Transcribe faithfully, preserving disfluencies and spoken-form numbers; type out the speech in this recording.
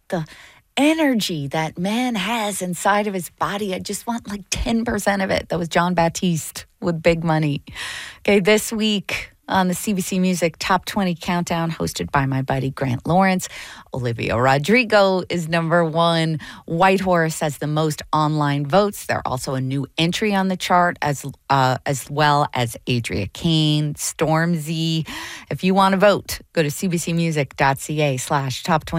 the energy that man has inside of his body. I just want like ten percent of it. That was Jon Batiste with Big Money. Okay, this week on the C B C Music Top twenty Countdown, hosted by my buddy Grant Lawrence, Olivia Rodrigo is number one. White Horse has the most online votes. They're also a new entry on the chart, as uh, as well as Adria Kane, Stormzy. If you want to vote, go to cbcmusic.ca slash top 20.